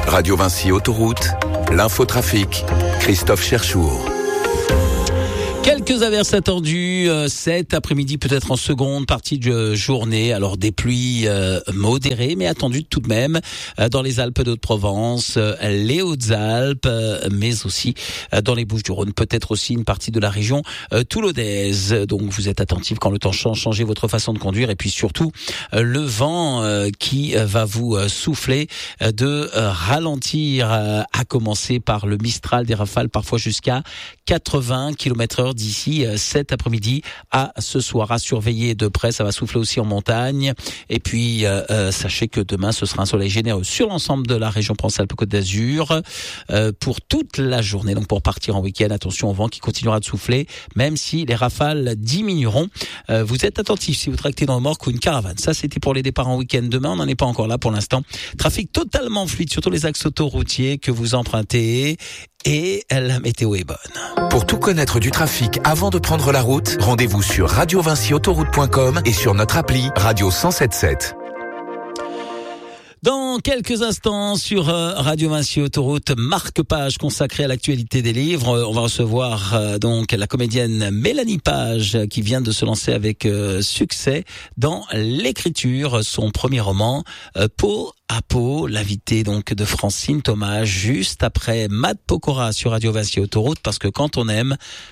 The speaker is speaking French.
Radio Vinci Autoroute, l'infotrafic, Christophe Cherchour. Quelques averses attendues cet après-midi, peut-être en seconde partie de journée. Alors des pluies modérées, mais attendues tout de même dans les Alpes d'Haute-Provence, les Hautes-Alpes, mais aussi dans les Bouches-du-Rhône. Peut-être aussi une partie de la région toulonnaise. Donc vous êtes attentifs quand le temps change, changez votre façon de conduire. Et puis surtout, le vent qui va vous souffler de ralentir, à commencer par le Mistral, des rafales parfois jusqu'à 80 km/h d'ici cet après-midi à ce soir, à surveiller de près. Ça va souffler aussi en montagne. Et puis sachez que demain ce sera un soleil généreux sur l'ensemble de la région Provence-Alpes-Côte d'Azur pour toute la journée. Donc pour partir en week-end, attention au vent qui continuera de souffler, même si les rafales diminueront. Vous êtes attentifs si vous tractez dans le remorque ou une caravane. Ça c'était pour les départs en week-end. Demain on n'en est pas encore là pour l'instant. Trafic totalement fluide sur tous les axes autoroutiers que vous empruntez. Et la météo est bonne. Pour tout connaître du trafic avant de prendre la route, rendez-vous sur radiovinciautoroute.com et sur notre appli Radio 107.7. Dans quelques instants sur Radio Vinci Autoroute, marque-page consacrée à l'actualité des livres. On va recevoir donc la comédienne Mélanie Page qui vient de se lancer avec succès dans l'écriture. Son premier roman, Peau à peau, l'invité donc de Francine Thomas, juste après Matt Pokora sur Radio Vinci Autoroute, parce que quand on aime,